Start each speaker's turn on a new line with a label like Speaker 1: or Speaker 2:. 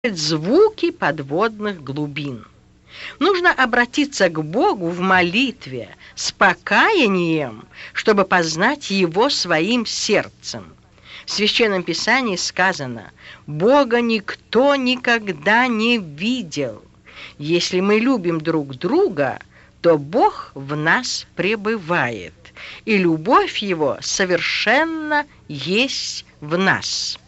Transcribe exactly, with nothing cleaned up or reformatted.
Speaker 1: звуки подводных глубин. Нужно обратиться к Богу в молитве с покаянием, чтобы познать Его своим сердцем. В Священном Писании сказано: «Бога никто никогда не видел». Если мы любим друг друга, то Бог в нас пребывает, и любовь Его совершенно есть в нас.